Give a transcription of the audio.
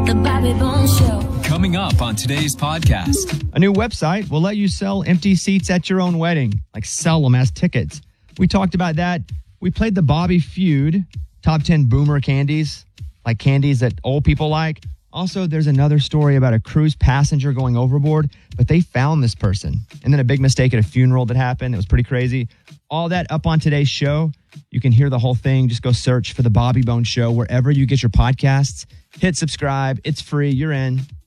The Bobby Bones Show. Coming up on today's podcast. A new website will let you sell empty seats at your own wedding, like sell them as tickets. We talked about that. We played the Bobby Feud, top 10 boomer candies, like candies that old people like. Also, there's another story about a cruise passenger going overboard, but they found this person. And then a big mistake at a funeral that happened. It was pretty crazy. All that up on today's show. You can hear the whole thing. Just go search for The Bobby Bones Show wherever you get your podcasts. Hit subscribe. It's free. You're in.